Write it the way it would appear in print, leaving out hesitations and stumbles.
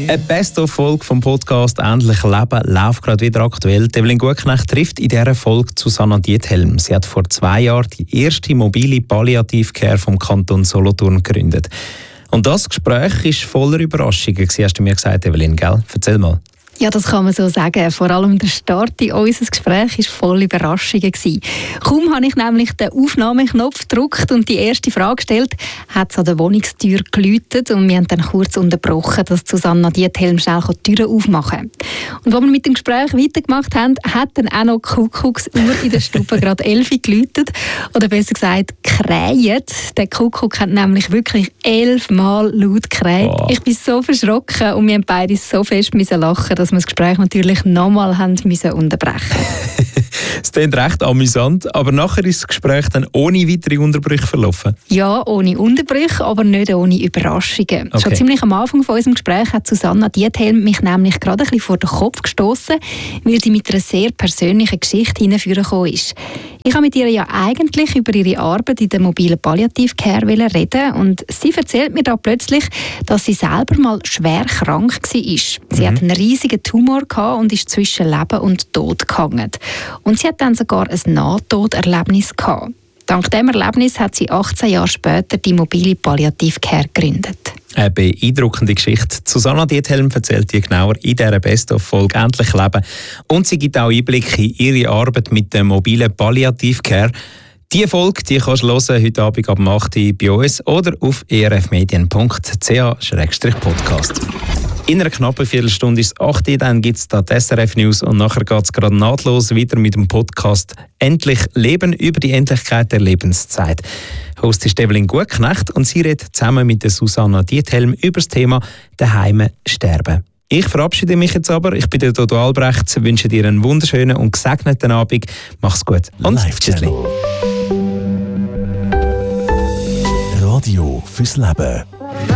Eine Best-of-Folge vom Podcast «Endlich Leben» läuft gerade wieder aktuell. Evelyn Gutknecht trifft in dieser Folge Susanna Diethelm. Sie hat vor 2 Jahren die erste mobile Palliative-Care vom Kanton Solothurn gegründet. Und das Gespräch war voller Überraschungen, hast du mir gesagt, Evelyn, gell? Erzähl mal. Ja, das kann man so sagen. Vor allem der Start in unser Gespräch war voll Überraschungen. Kaum habe ich nämlich den Aufnahmeknopf gedrückt und die erste Frage gestellt, hat es an der Wohnungstür geläutet und wir haben dann kurz unterbrochen, dass Susanna Diethelm schnell die Türen aufmachen kann. Und als wir mit dem Gespräch weitergemacht haben, hat dann auch noch die Kuckucksuhr in der Stube gerade 11 geläutet. Oder besser gesagt, gekräht. Der Kuckuck hat nämlich wirklich 11 Mal laut gekräht. Wow. Ich bin so verschrocken und wir haben beide so fest lachen, dass wir das Gespräch natürlich nochmal unterbrechen mussten. Es klingt recht amüsant, aber nachher ist das Gespräch dann ohne weitere Unterbrüche verlaufen? Ja, ohne Unterbrüche, aber nicht ohne Überraschungen. Okay. Schon ziemlich am Anfang von unserem Gespräch hat Susanna Diethelm mich nämlich gerade ein bisschen vor den Kopf gestossen, weil sie mit einer sehr persönlichen Geschichte hineingekommen ist. Ich habe mit ihr ja eigentlich über ihre Arbeit in der mobilen Palliative-Care reden und sie erzählt mir da plötzlich, dass sie selber mal schwer krank war. Sie hat einen riesigen Tumor gehabt und ist zwischen Leben und Tod gehangen. Und sie hat dann sogar ein Nahtoderlebnis gehabt. Dank diesem Erlebnis hat sie 18 Jahre später die mobile Palliative-Care gegründet. Eine beeindruckende Geschichte. Susanna Diethelm erzählt dir genauer in dieser Best-of-Folge «Endlich Leben». Und sie gibt auch Einblicke in ihre Arbeit mit der mobilen Palliative-Care. Diese Folge die kannst du hören heute Abend ab 8 Uhr bei uns oder auf erfmedien.ch/podcast. In einer knappen Viertelstunde ist es 8 Uhr, dann gibt es da die SRF-News und nachher geht es gerade nahtlos weiter mit dem Podcast «Endlich Leben» über die Endlichkeit der Lebenszeit. Host ist Evelyn Gutknecht und sie redet zusammen mit der Susanna Diethelm über das Thema «Daheim sterben». Ich verabschiede mich jetzt aber. Ich bin der Dodo Albrecht, wünsche dir einen wunderschönen und gesegneten Abend. Mach's gut und tschüss. Radio fürs Leben.